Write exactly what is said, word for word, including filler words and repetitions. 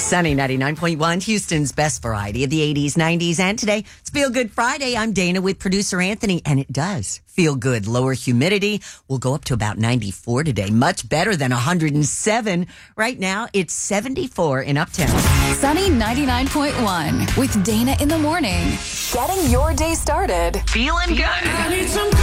Sunny ninety-nine point one, Houston's best variety of the eighties, nineties, and today. It's Feel Good Friday. I'm Dana with producer Anthony, and it does feel good. Lower humidity will go up to about ninety-four today. Much better than one hundred seven. Right now, it's seventy-four in Uptown. Sunny ninety-nine point one with Dana in the morning. Getting your day started. Feeling good.